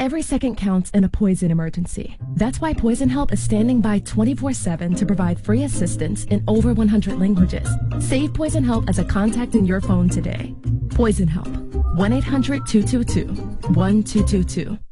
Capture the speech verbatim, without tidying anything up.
Every second counts in a poison emergency. That's why Poison Help is standing by twenty-four seven to provide free assistance in over one hundred languages. Save Poison Help as a contact in your phone today. Poison Help. one eight hundred two two two one two two two.